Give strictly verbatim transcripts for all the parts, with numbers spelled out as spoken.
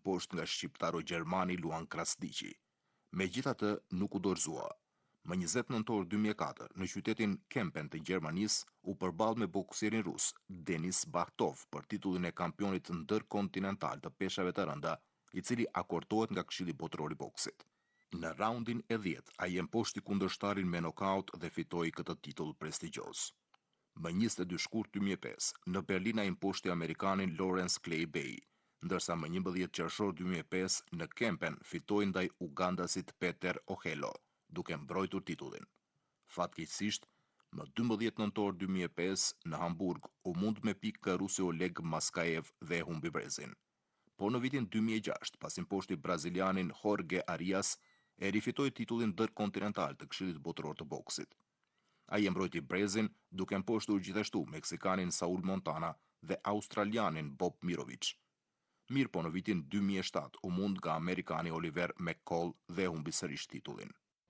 poshtë nga shqiptaro-gjermani Luan Krasniqi. Megjithatë, nuk u dorëzua. Më njëzet nëntor dy mijë e katër, në qytetin Kempen të Gjermanisë, u përball me bokserin rus Denis Bahtov për titullin e kampionit ndërkontinental të peshave të rënda, i cili akortohet nga Këshilli Botëror i Boksit. Në raundin e dhjetë, ai e mposhti kundërshtarin me nokaut dhe fitoi këtë titull prestigjioz. Më njëzet e dy shkurt dy mijë e pesë, në Berlin ai mposhti amerikanin Lawrence Clay Bay, ndërsa më njëmbëdhjetë qershor dy mijë e pesë në Kempen fitoi ndaj ugandasit Peter Ohello, duke mbrojtur titullin. Fatkeqësisht, më dymbëdhjetë nëntor dy mijë e pesë në Hamburg u mund me pikë ka rusi Oleg Maskaev dhe e humbi brezin. Por në vitin dy mijë e gjashtë, pasi mposhti brazilianin Jorge Arias, e rifitoi titullin ndërkontinental të Këshillit Botëror të Boksit. Ai e mbrojti brezin duke mposhtur gjithashtu meksikanin Saul Montana dhe australianin Bob Mirovic. Mirë po në vitin dy mijë e shtatë u mund nga amerikani Oliver McCall dhe humbi sërish titullin.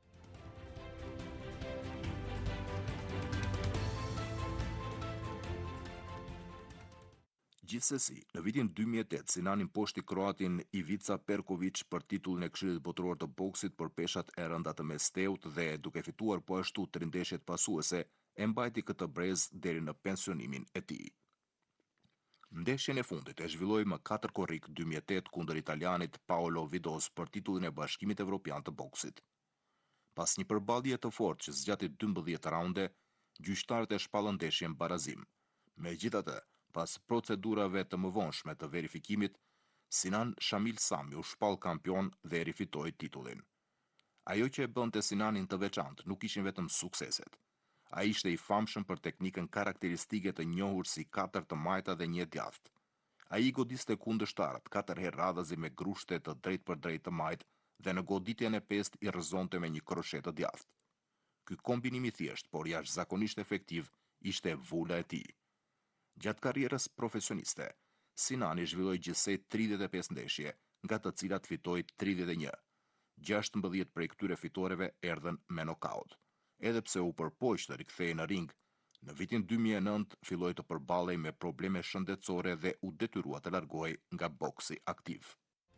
Gjithsesi, në vitin dy mijë e tetë, Sinan imposhti kroatin Ivica Perkovic për titullin e Këshillit Botëror të Boksit për peshat e rënda të mestheut dhe duke fituar po ashtu tre ndeshjet pasuese, e mbajti këtë brez deri në pensionimin e tij. Ndeshjen e fundit e zhvilloi më katër korrik dy mijë e tetë kundër italianit Paolo Vidos për titullin e Bashkimit Evropian të Boksit. Pas një përballje të fortë që zgjati dymbëdhjetë raunde, gjyqtarët e shpallën ndeshjen barazim. Megjithatë, pas procedurave të mëvonshme të verifikimit, Sinan Shamil Sami u shpall kampion dhe e rifitoi titullin. Ajo që e bënte Sinanin të veçantë nuk ishin vetëm sukseset. Ai ishte i famshëm për teknikën karakteristike të njohur si katër të majta dhe një djathtë. Ai i godiste kundërshtarët katër herë radhazi me grushte të drejtë për drejtë të majtë dhe në goditjen e pestë i rrëzonte me një kroshet të djathtë. Ky kombinim i thjesht, por jashtëzakonisht efektiv, ishte vula e tij. Gjatë karrierës profesioniste, Sinani zhvilloi gjithsej tridhjetë e pesë ndeshje, nga të cilat fitoi tridhjetë e një. gjashtëmbëdhjetë prej këtyre fitoreve erdhen me nokaut. Edhe pse u përpoq të rikthehej në ring, në vitin dy mijë e nëntë filloi të përballej me probleme shëndetësore dhe u detyrua të largohej nga boksi aktiv.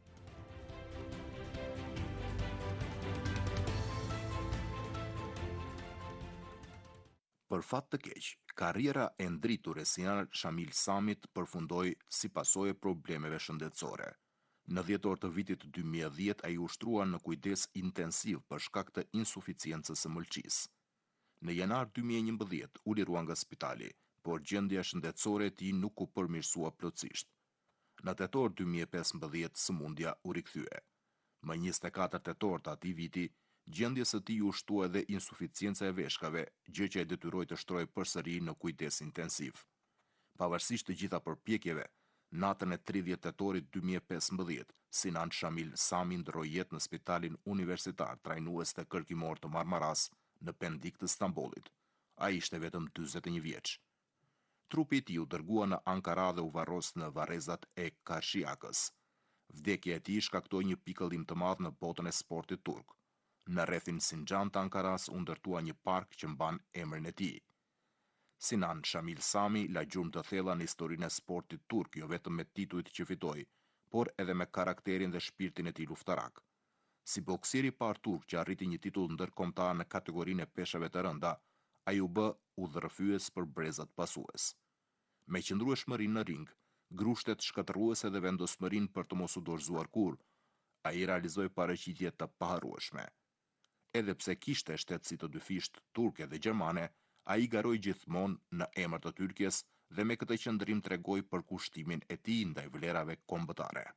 Për fat të keq, karriera e ndritur e Sinan Shamil Samit përfundoi si pasojë e problemeve shëndetësore. Në dhjetor të vitit dy mijë e dhjetë ai u shtrua në kujdes intensiv për shkak të insuficiencës së mëlçisë. Në janar dy mijë e njëmbëdhjetë u lirua nga spitali, por gjendja shëndetësore e tij nuk u përmirësua plotësisht. Në tetor dy mijë e pesëmbëdhjetë sëmundja u rikthye. Më njëzet e katër tetor të atij viti, gjendjes së tij u shtua edhe insuficienca e veshkave, gjë që e detyroi të shtrojë përsëri në kujdes intensiv. Pavarësisht të gjitha përpjekjeve, natën e tridhjetë tetorit dy mijë e pesëmbëdhjetë, Sinan Shamil Sami ndroi jetë në Spitalin Universitar Trajnues të Kërkimor të Marmaras në Pendik të Stambollit. Ai ishte vetëm dyzet e një vjeç. Trupi i tij u dërgua në Ankara dhe u varros në varrezat e Karshiakës. Vdekja e tij shkaktoi një pikëllim të madh në botën e sportit turk. Në rrethin Sinxhan të Ankaras u ndërtua një park që mban emrin e tij. Sinan Shamil Sami la gjurmë të thella në historinë e sportit turk, jo vetëm me titujt që fitoi, por edhe me karakterin dhe shpirtin e tij luftarak. Si bokseri i parë turk që arriti një titull ndërkombëtar në kategorinë e peshave të rënda, ai u bë udhërrëfyes për brezat pasues. Me qëndrueshmërinë në ring, grushtet shkatërruese dhe vendosmërinë për të mos u dorëzuar kurrë, ai realizoi paraqitje të paharrueshme. Edhe pse kishte shtetësi të dyfisht turke dhe gjermane, ai garoi gjithmonë në emër të Tyrkjes dhe me këtë qëndrim tregoi për kushtimin e tij ndaj vlerave kombëtare.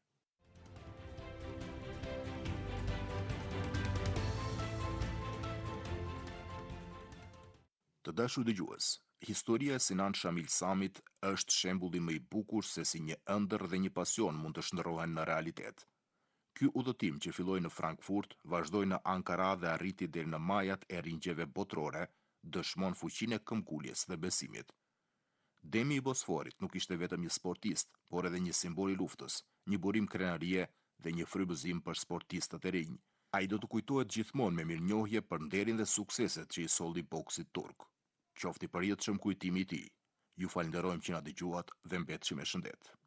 Të dashur dëgjues, historia e Sinan Shamil Samit është shembulli më i bukur se si një ëndër dhe një pasion mund të shndërrohen në realitet. Ky udhëtim që filloi në Frankfurt, vazhdoi në Ankara dhe arriti deri në majat e ringjeve botërore, dëshmon fuqinë e këmbguljes dhe besimit. Demi i Bosforit nuk ishte vetëm një sportist, por edhe një simbol i luftës, një burim krenarie dhe një frymëzim për sportistët e rinj. Ai do të kujtohet gjithmonë me mirënjohje për nderin dhe sukseset që i solli boksit turk. Qofti përjetshëm kujtimi i tij. Ju falenderojmë që na dëgjuat dhe mbetshim me shëndet.